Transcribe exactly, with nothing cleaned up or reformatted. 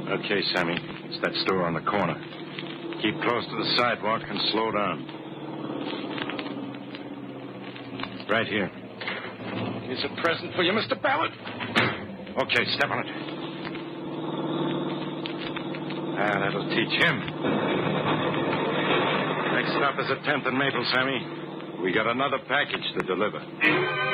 Okay, Sammy. It's that store on the corner. Keep close to the sidewalk and slow down. Right here. Here's a present for you, Mister Ballard. Okay, step on it. Ah, that'll teach him. Next stop is at tenth and Maple, Sammy. We got another package to deliver.